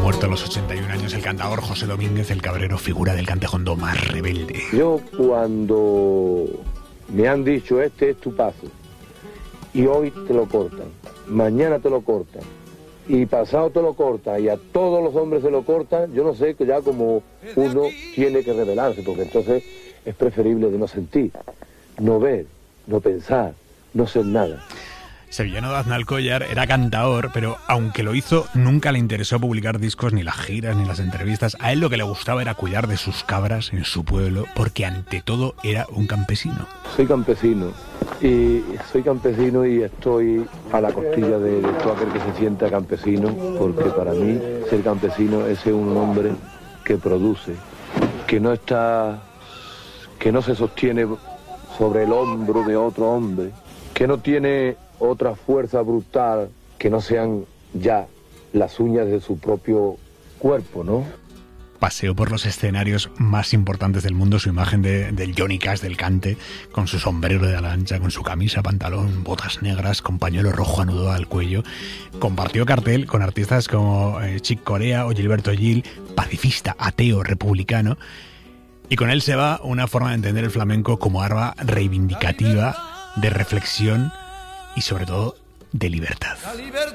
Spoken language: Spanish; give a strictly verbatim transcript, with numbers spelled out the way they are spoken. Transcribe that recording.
muerto a los ochenta y un años el cantador José Domínguez, el Cabrero, figura del cantejondo más rebelde. Yo cuando me han dicho este es tu paso y hoy te lo cortan, mañana te lo cortan y pasado te lo cortan y a todos los hombres se lo cortan, yo no sé que ya como uno tiene que rebelarse, porque entonces es preferible de no sentir, no ver, no pensar, no ser nada. Sevillano de Aznalcóllar era cantador, pero aunque lo hizo, nunca le interesó publicar discos, ni las giras, ni las entrevistas. A él lo que le gustaba era cuidar de sus cabras en su pueblo, porque ante todo era un campesino. Soy campesino, y soy campesino y estoy a la costilla de, de todo aquel que se sienta campesino, porque para mí ser campesino es ser un hombre que produce, que no está, que no se sostiene sobre el hombro de otro hombre, que no tiene otra fuerza brutal que no sean ya las uñas de su propio cuerpo, ¿no? Paseó por los escenarios más importantes del mundo su imagen de, del Johnny Cash del cante, con su sombrero de ala ancha, con su camisa, pantalón, botas negras, con pañuelo rojo anudado al cuello. Compartió cartel con artistas como eh, Chick Corea o Gilberto Gil, pacifista, ateo, republicano. Y con él se va una forma de entender el flamenco como arma reivindicativa, de reflexión y sobre todo de libertad.